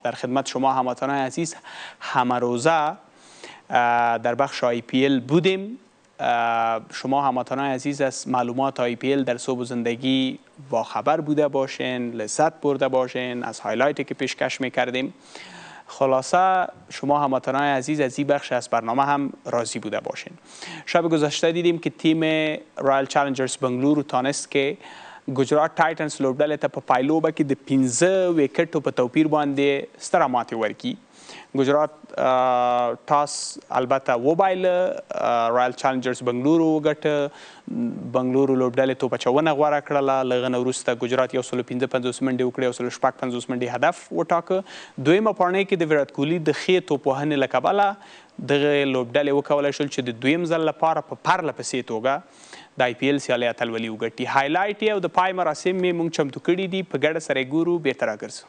در خدمت شما هموطنان عزیز همه روزه در بخش IPL بودیم. شما هموطنان عزیز از معلومات IPL در صوب زندگی با خبر بوده باشین، لذت برده باشین از هایلایتی که پیشکش میکردیم. خلاصه شما هموطنان عزیز از این بخش از برنامه هم راضی بوده باشین. شب گذشته دیدیم که تیم رایل چالنجرز بنگلورو تانست که گجرات ټایټنز لوبډلې ته په پایلوبه کې د 15 وکټو په توپیر باندې ستره ماتې ورکړي. گجرات ټاس البته وبایله، رایل چالنجرز بنگلورو وګټه. بنگلورو لوبډلې توپچونه غوره کړله. له هغه نه وروسته گجرات 155 منډې وکړې، 156 منډې هدف وټاکه. دویمه پاڼۍ کې د ویرات کوهلي د ښې توپوهنې له کبله دغه لوبډلې وکولی شول چې د دویم ځل لپاره په پرله پسې توګه د IPL سیالۍ اتلولي وګټي. هایلایټ او د پای مراسم مې موږ چمتو کړي دي، په ګډه سره یې ګورو، بیرته راګرځو.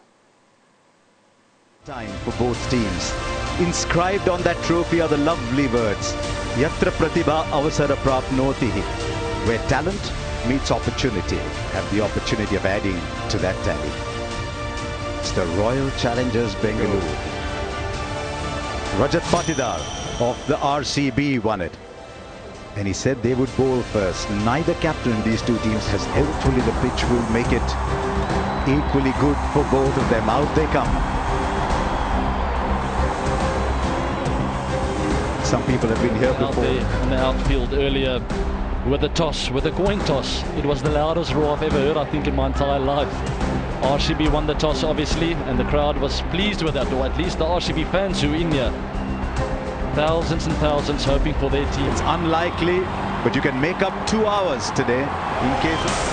Time for both teams. Inscribed on that trophy are the lovely words Yatra Pratibha Avasara Prapnoti, where talent meets opportunity. Have the opportunity of adding to that tally. It's the Royal Challengers Bengaluru. Rajat Patidar of the RCB won it. And he said they would bowl first. Neither captain in these two teams has hopefully the pitch will make it equally good for both of them. Out they come. Some people have been here before. Out there in the outfield earlier with the toss, with the coin toss. It was the loudest roar I've ever heard, I think, in my entire life. RCB won the toss, obviously, and the crowd was pleased with that, or at least the RCB fans who are in here. Thousands and thousands hoping for their team. It's unlikely, but you can make up 2 hours today in case of...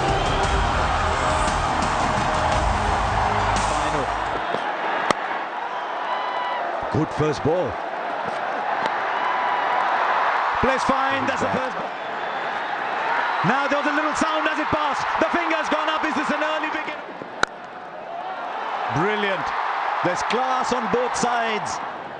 Final. Good first ball. Plays fine, that's the first ball. Now there was a little sound as it passed. The finger's gone up. Is this an early wicket? Brilliant. There's class on both sides.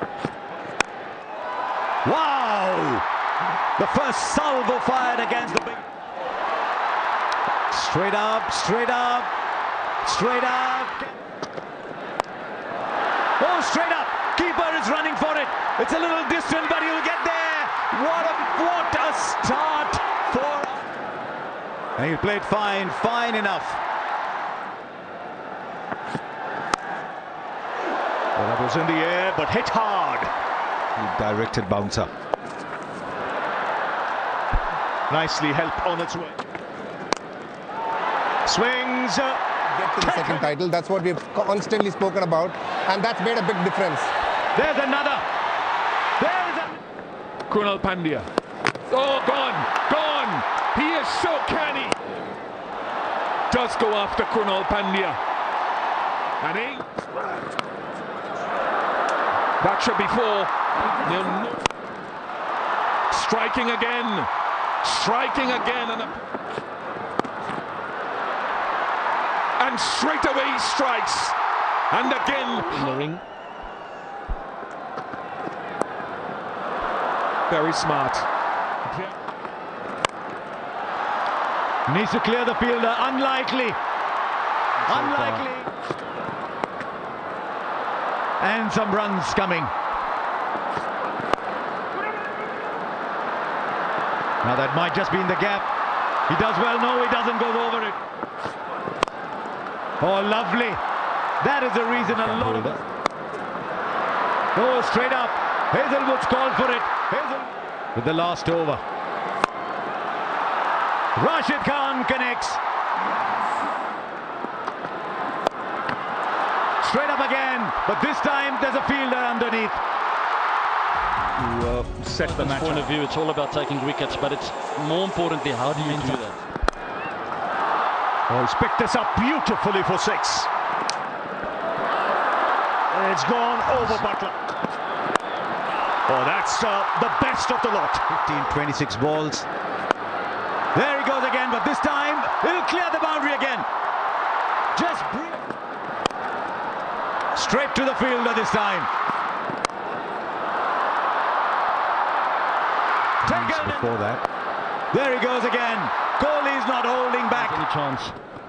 Wow! The first salvo fired against the big... Straight up, straight up, straight up. Oh, straight up. Keeper is running for it. It's a little distant, but he'll get there. What a start for... And he played fine, fine enough. Well, that was in the air, but hit hard. Directed bouncer. Nicely helped on its way. Swings. Get to the second title. That's what we've constantly spoken about, and that's made a big difference. There's another. There's a... Krunal Pandya. Oh, gone. Gone. He is so canny. Does go after Krunal Pandya. And he... That should be 4. Striking again. Striking again. And straight away he strikes. And again. In the ring. Very smart. Needs to clear the fielder. Unlikely. Unlikely. And some runs coming. Now that might just be in the gap. He does well. No, he doesn't go over it. Oh, lovely. That is the reason a lot of... Oh, straight up. Hazelwood's called for it. With the last over. Rashid Khan connects. Straight up again, but this time there's a fielder underneath. To set the match point of view, it's all about taking wickets, but it's more importantly, how do you do that? Oh, he's picked this up beautifully for 6. It's gone over Butler. Oh, that's the best of the lot. 15-26 balls. There he goes again, but this time he'll clear the boundary again. Just breathe. Straight to the fielder this time. Taken before that. There he goes again. Kohli's not holding back. Any chance?